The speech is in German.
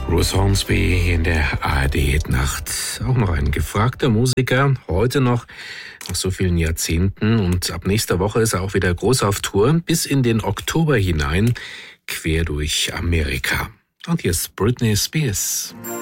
Ruth Hornsby in der ARD-Nacht. Auch noch ein gefragter Musiker, heute noch, nach so vielen Jahrzehnten. Und ab nächster Woche ist er auch wieder groß auf Tour, bis in den Oktober hinein, quer durch Amerika. Und hier ist Britney Spears.